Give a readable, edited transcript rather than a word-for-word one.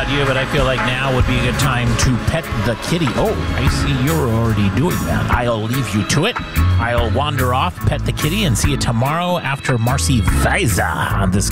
about you, but I feel like now would be a good time to pet the kitty. Oh, I see you're already doing that. I'll leave you to it. I'll wander off, pet the kitty, and see you tomorrow after Marcy Visa on this